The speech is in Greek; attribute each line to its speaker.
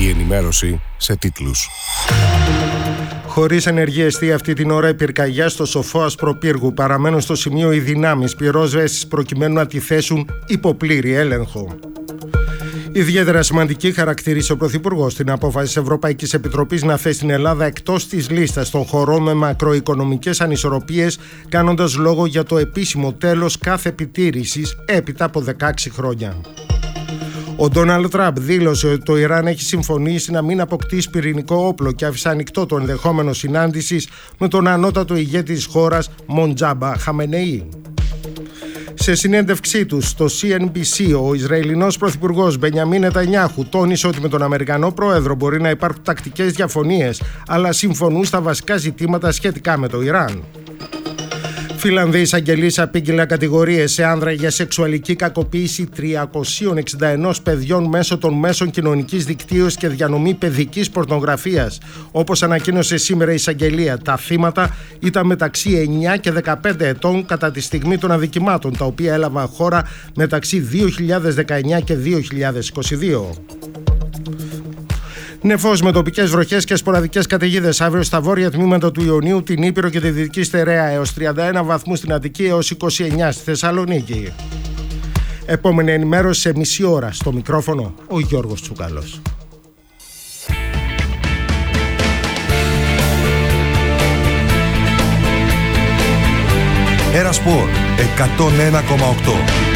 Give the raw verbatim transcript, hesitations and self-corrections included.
Speaker 1: Η ενημέρωση σε τίτλους.
Speaker 2: Χωρίς ενεργή εστία αυτή την ώρα, οι πυρκαγιάς στο Σοφό Ασπροπύργου παραμένουν στο σημείο οι δυνάμεις πυρόσβεσης προκειμένου να τη θέσουν υπό πλήρη έλεγχο. Ιδιαίτερα σημαντική χαρακτήρισε ο Πρωθυπουργός την απόφαση της Ευρωπαϊκής Επιτροπής να θέσει την Ελλάδα εκτός της λίστας των χωρών με μακροοικονομικές ανισορροπίες, κάνοντας λόγο για το επίσημο τέλος κάθε επιτήρησης έπειτα από δεκαέξι χρόνια. Ο Ντόναλντ Τραμπ δήλωσε ότι το Ιράν έχει συμφωνήσει να μην αποκτήσει πυρηνικό όπλο και άφησε ανοιχτό το ενδεχόμενο συνάντησης με τον ανώτατο ηγέτη της χώρας, Μοντζάμπα Χαμενεή. Σε συνέντευξή του στο σι εν μπι σι, ο Ισραηλινός Πρωθυπουργός Μπενιαμίν Νετανιάχου τόνισε ότι με τον Αμερικανό Πρόεδρο μπορεί να υπάρχουν τακτικές διαφωνίες, αλλά συμφωνούν στα βασικά ζητήματα σχετικά με το Ιράν. Φιλανδοί εισαγγελείς απήγγειλαν κατηγορίες σε άνδρα για σεξουαλική κακοποίηση τριακόσια εξήντα ένα παιδιών μέσω των μέσων κοινωνικής δικτύωσης και διανομή παιδικής πορνογραφίας. Όπως ανακοίνωσε σήμερα η εισαγγελία, τα θύματα ήταν μεταξύ εννιά και δεκαπέντε ετών κατά τη στιγμή των αδικημάτων, τα οποία έλαβαν χώρα μεταξύ δύο χιλιάδες δεκαεννιά και δύο χιλιάδες είκοσι δύο. Νεφός με τοπικές βροχές και σποραδικές καταιγίδες αύριο στα βόρεια τμήματα του Ιωνίου, την Ήπειρο και τη Δυτική Στερέα, έως τριάντα ένα βαθμούς στην Αττική, έως είκοσι εννιά στη Θεσσαλονίκη. Επόμενη ενημέρωση σε μισή ώρα. Στο μικρόφωνο ο Γιώργος Τσουκαλός.
Speaker 3: Ένα Σπορ εκατόν ένα κόμμα οκτώ.